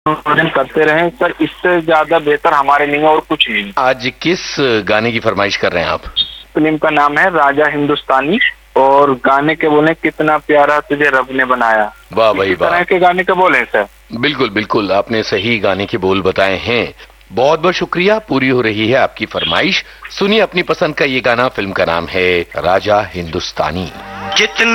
मनोरंजन करते रहें सर, इससे ज्यादा बेहतर हमारे लिए और कुछ नहीं। आज किस गाने की फरमाइश कर रहे हैं आप? फिल्म का नाम है राजा हिंदुस्तानी और गाने के बोले कितना प्यारा तुझे रब ने बनाया। वाह भाई वाह। तरह के गाने के बोले सर। बिल्कुल बिल्कुल, आपने सही गाने के बोल बताए हैं। बहुत बहुत शुक्रिया, पूरी हो रही है आपकी फरमाइश। सुनिए अपनी पसंद का ये गाना, फिल्म का नाम है राजा हिंदुस्तानी।